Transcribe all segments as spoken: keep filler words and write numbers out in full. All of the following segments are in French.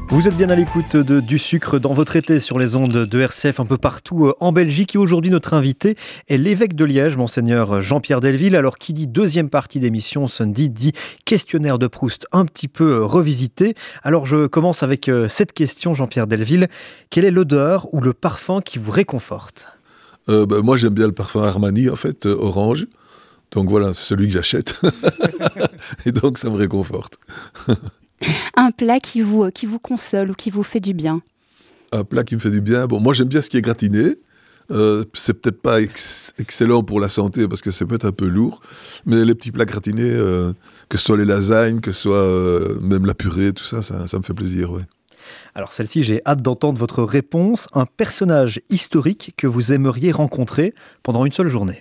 Vous êtes bien à l'écoute de Du Sucre dans votre été sur les ondes de R C F un peu partout en Belgique. Et aujourd'hui, notre invité est l'évêque de Liège, Monseigneur Jean-Pierre Delville. Alors, qui dit deuxième partie d'émission, ce dit, dit questionnaire de Proust un petit peu revisité. Alors, je commence avec cette question, Jean-Pierre Delville. Quelle est l'odeur ou le parfum qui vous réconforte ? euh, ben, Moi, j'aime bien le parfum Armani, en fait, euh, orange. Donc voilà, c'est celui que j'achète. Et donc, ça me réconforte. Un plat qui vous, qui vous console ou qui vous fait du bien? Un plat qui me fait du bien. Bon, moi, j'aime bien ce qui est gratiné. Euh, c'est peut-être pas ex- excellent pour la santé parce que c'est peut-être un peu lourd. Mais les petits plats gratinés, euh, que ce soit les lasagnes, que ce soit euh, même la purée, tout ça, ça, ça me fait plaisir, ouais. Alors celle-ci, j'ai hâte d'entendre votre réponse. Un personnage historique que vous aimeriez rencontrer pendant une seule journée?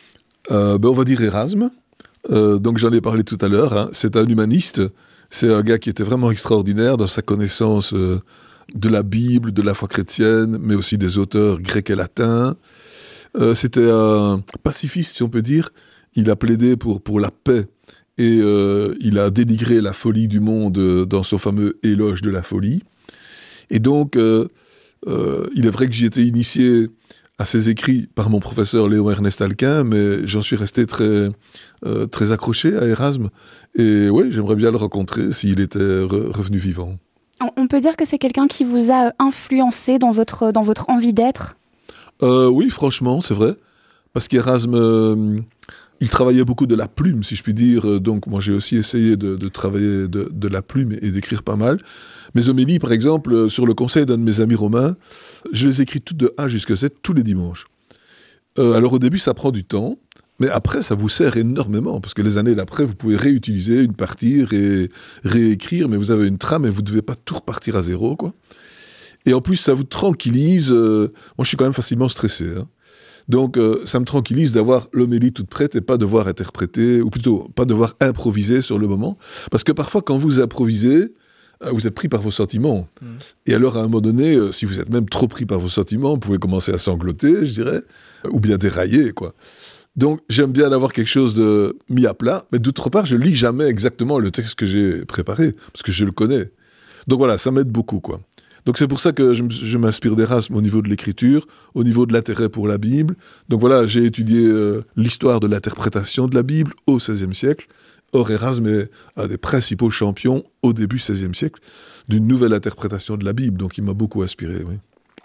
euh, ben, On va dire Erasme. Euh, donc j'en ai parlé tout à l'heure. Hein. C'est un humaniste. C'est un gars qui était vraiment extraordinaire dans sa connaissance euh, de la Bible, de la foi chrétienne, mais aussi des auteurs grecs et latins. Euh, c'était un pacifiste, si on peut dire. Il a plaidé pour, pour la paix et euh, il a dénigré la folie du monde euh, dans son fameux éloge de la folie. Et donc, euh, euh, il est vrai que j'y étais initié à ses écrits par mon professeur Léon Ernest Alquin, mais j'en suis resté très, euh, très accroché à Erasme. Et oui, j'aimerais bien le rencontrer s'il était re- revenu vivant. On peut dire que c'est quelqu'un qui vous a influencé dans votre, dans votre envie d'être? euh, Oui, franchement, c'est vrai. Parce qu'Erasme, euh, il travaillait beaucoup de la plume, si je puis dire. Donc moi, j'ai aussi essayé de, de travailler de, de la plume et d'écrire pas mal. Mes homélies, par exemple, sur le conseil d'un de mes amis romains, je les écris toutes de A jusqu'à Z, tous les dimanches. Euh, alors au début, ça prend du temps, mais après, ça vous sert énormément, parce que les années d'après, vous pouvez réutiliser une partie, ré- réécrire, mais vous avez une trame et vous ne devez pas tout repartir à zéro, quoi. Et en plus, ça vous tranquillise. Euh, moi, je suis quand même facilement stressé, hein. Donc, euh, ça me tranquillise d'avoir l'homélie toute prête et pas devoir interpréter, ou plutôt, pas devoir improviser sur le moment. Parce que parfois, quand vous improvisez, vous êtes pris par vos sentiments. Mmh. Et alors, à un moment donné, euh, si vous êtes même trop pris par vos sentiments, vous pouvez commencer à sangloter, je dirais, ou bien dérailler, quoi. Donc, j'aime bien avoir quelque chose de mis à plat, mais d'autre part, je lis jamais exactement le texte que j'ai préparé, parce que je le connais. Donc voilà, ça m'aide beaucoup, quoi. Donc c'est pour ça que je, je m'inspire d'Erasme au niveau de l'écriture, au niveau de l'intérêt pour la Bible. Donc voilà, j'ai étudié euh, l'histoire de l'interprétation de la Bible au seizième siècle. Or, Erasme est un des principaux champions au début du seizième siècle d'une nouvelle interprétation de la Bible. Donc, il m'a beaucoup inspiré, oui.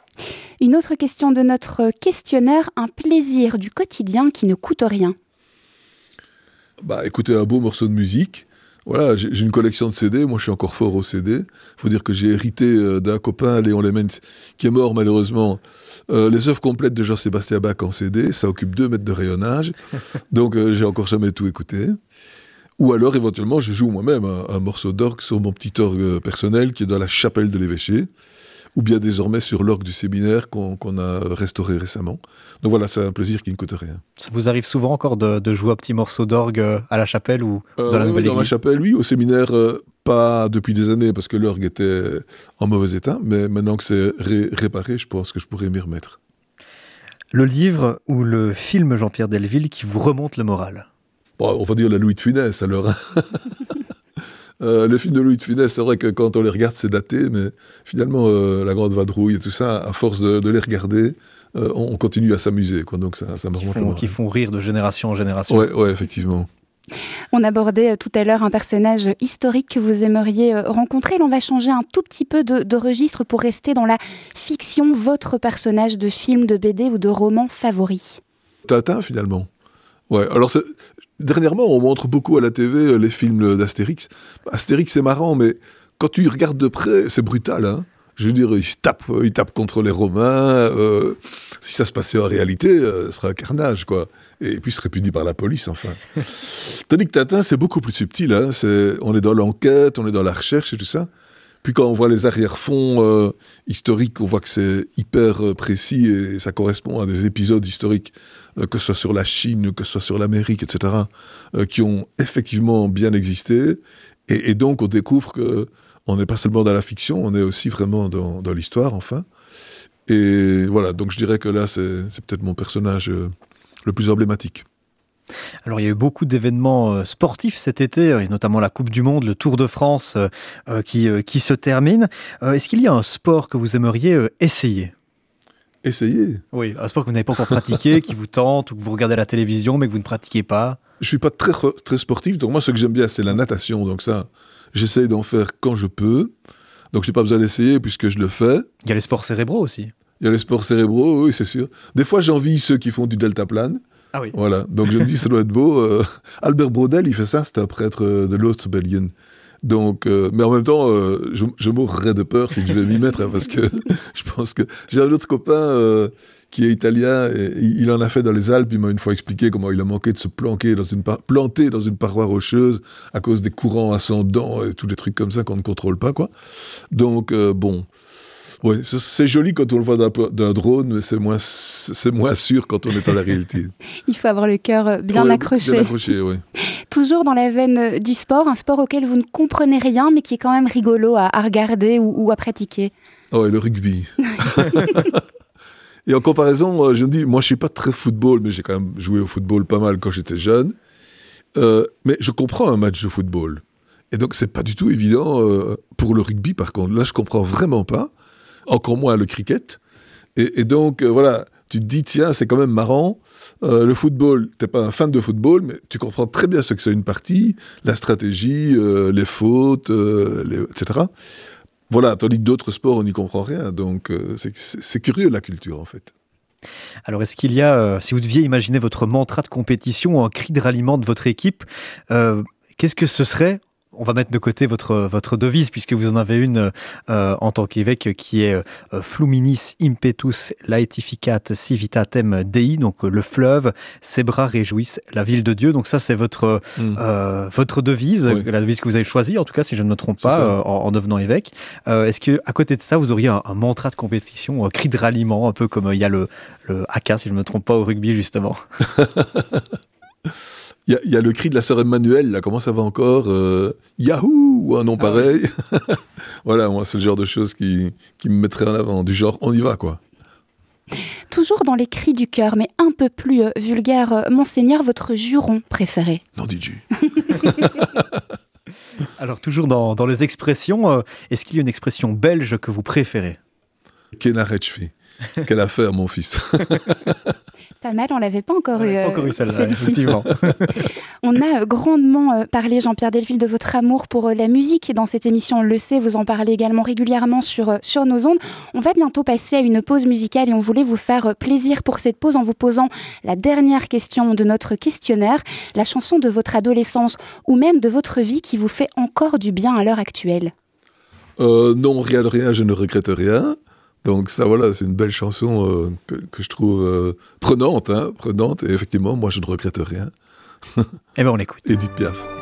Une autre question de notre questionnaire, un plaisir du quotidien qui ne coûte rien. Bah, écoutez, un beau morceau de musique. Voilà, j'ai, j'ai une collection de C D. Moi, je suis encore fort au C D. Il faut dire que j'ai hérité euh, d'un copain, Léon Lemens, qui est mort malheureusement. Euh, les œuvres complètes de Jean-Sébastien Bach en C D, ça occupe deux mètres de rayonnage. Donc, euh, j'ai encore jamais tout écouté. Ou alors, éventuellement, je joue moi-même un, un morceau d'orgue sur mon petit orgue personnel qui est dans la chapelle de l'évêché, ou bien désormais sur l'orgue du séminaire qu'on, qu'on a restauré récemment. Donc voilà, c'est un plaisir qui ne coûte rien. Ça vous arrive souvent encore de, de jouer un petit morceau d'orgue à la chapelle ou euh, dans la oui, nouvelle dans église? Dans ma chapelle, oui. Au séminaire, euh, pas depuis des années, parce que l'orgue était en mauvais état, mais maintenant que c'est ré- réparé, je pense que je pourrais m'y remettre. Le livre ou le film Jean-Pierre Delville qui vous remonte le moral? Bon, on va dire la Louis de Funès, alors. euh, le film de Louis de Funès, c'est vrai que quand on les regarde, c'est daté, mais finalement, euh, La Grande Vadrouille et tout ça, à force de, de les regarder, euh, on continue à s'amuser, quoi. Donc ça, ça me remonte le moral. Qui font rire de génération en génération. Oui, ouais, effectivement. On abordait tout à l'heure un personnage historique que vous aimeriez rencontrer. Là, on va changer un tout petit peu de, de registre pour rester dans la fiction. Votre personnage de film, de B D ou de roman favori? Tintin, finalement. Ouais, alors c'est... Dernièrement, on montre beaucoup à la T V les films d'Astérix. Astérix, c'est marrant, mais quand tu regardes de près, c'est brutal, hein. Je veux dire, ils tapent, ils tapent contre les Romains. Euh, si ça se passait en réalité, euh, ce serait un carnage, quoi. Et puis, il serait puni par la police, enfin. Tandis que Tintin, c'est beaucoup plus subtil, hein. C'est, on est dans l'enquête, on est dans la recherche et tout ça. Puis quand on voit les arrière-fonds euh, historiques, on voit que c'est hyper euh, précis et ça correspond à des épisodes historiques, euh, que ce soit sur la Chine, que ce soit sur l'Amérique, et cetera, euh, qui ont effectivement bien existé. Et, et donc, on découvre qu'on n'est pas seulement dans la fiction, on est aussi vraiment dans, dans l'histoire, enfin. Et voilà, donc je dirais que là, c'est, c'est peut-être mon personnage euh, le plus emblématique. Alors il y a eu beaucoup d'événements sportifs cet été, et notamment la Coupe du Monde, le Tour de France euh, qui, euh, qui se termine. Euh, est-ce qu'il y a un sport que vous aimeriez euh, essayer ? Essayer ? Oui, un sport que vous n'avez pas encore pratiqué, qui vous tente, ou que vous regardez à la télévision mais que vous ne pratiquez pas. Je ne suis pas très, très sportif, donc moi ce que j'aime bien c'est la natation, donc ça j'essaye d'en faire quand je peux, donc je n'ai pas besoin d'essayer puisque je le fais. Il y a les sports cérébraux aussi. Il y a les sports cérébraux, oui c'est sûr. Des fois j'envie ceux qui font du deltaplane. Ah oui. Voilà, donc je me dis ça doit être beau. Euh, Albert Brodel il fait ça, c'est un prêtre de l'Ost-Belgique. Donc, euh, mais en même temps, euh, je, je mourrais de peur si je vais m'y mettre, hein, parce que je pense que j'ai un autre copain euh, qui est italien, et il en a fait dans les Alpes. Il m'a une fois expliqué comment il a manqué de se planquer dans une par- planter dans une paroi rocheuse à cause des courants ascendants et tous les trucs comme ça qu'on ne contrôle pas, quoi. Donc, euh, bon, ouais, c'est, c'est joli quand on le voit d'un, d'un drone, mais c'est moins, c'est moins sûr quand on est dans la réalité. Il faut avoir le cœur bien ouais, accroché. Bien accroché, oui. Toujours dans la veine du sport, un sport auquel vous ne comprenez rien, mais qui est quand même rigolo à, à regarder ou, ou à pratiquer. Oh, et le rugby. Et en comparaison, je me dis, moi je ne suis pas très football, mais j'ai quand même joué au football pas mal quand j'étais jeune. Euh, mais je comprends un match de football. Et donc c'est pas du tout évident euh, pour le rugby, par contre. Là, je comprends vraiment pas. Encore moins le cricket. Et, et donc, euh, voilà, tu te dis, tiens, c'est quand même marrant. Euh, le football, t'es pas un fan de football, mais tu comprends très bien ce que c'est une partie, la stratégie, euh, les fautes, euh, les, et cetera. Voilà, tandis que d'autres sports, on n'y comprend rien. Donc, euh, c'est, c'est, c'est curieux, la culture, en fait. Alors, est-ce qu'il y a, euh, si vous deviez imaginer votre mantra de compétition ou un cri de ralliement de votre équipe, euh, qu'est-ce que ce serait ? On va mettre de côté votre, votre devise, puisque vous en avez une euh, en tant qu'évêque qui est euh, Fluminis impetus laetificat civitatem Dei, donc euh, le fleuve, ses bras réjouissent la ville de Dieu. Donc ça, c'est votre, mmh. euh, votre devise, oui. La devise que vous avez choisie, en tout cas, si je ne me trompe pas, euh, en, en devenant évêque. Euh, est-ce qu'à côté de ça, vous auriez un, un mantra de compétition, un cri de ralliement, un peu comme il euh, y a le, le haka, si je ne me trompe pas, au rugby, justement? Il y, y a le cri de la sœur Emmanuelle, là, comment ça va encore euh, Yahoo ou un nom ah pareil oui. Voilà, moi, c'est le genre de choses qui, qui me mettraient en avant, du genre, on y va, quoi. Toujours dans les cris du cœur, mais un peu plus euh, vulgaire, euh, Monseigneur, votre juron préféré? Non, D J. Alors, toujours dans, dans les expressions, euh, est-ce qu'il y a une expression belge que vous préférez? Kenarechfi. Quelle affaire, mon fils. Pas mal, on ne l'avait pas encore on eu. Pas encore eu celle-là, effectivement. On a grandement parlé, Jean-Pierre Delville, de votre amour pour la musique dans cette émission, on le sait, vous en parlez également régulièrement sur, sur nos ondes. On va bientôt passer à une pause musicale et on voulait vous faire plaisir pour cette pause en vous posant la dernière question de notre questionnaire, la chanson de votre adolescence ou même de votre vie qui vous fait encore du bien à l'heure actuelle. Euh, non, rien de rien, je ne regrette rien. Donc ça, voilà, c'est une belle chanson euh, que, que je trouve euh, prenante, hein, prenante. Et effectivement, moi, je ne regrette rien. Eh bien, on l'écoute. Edith Piaf.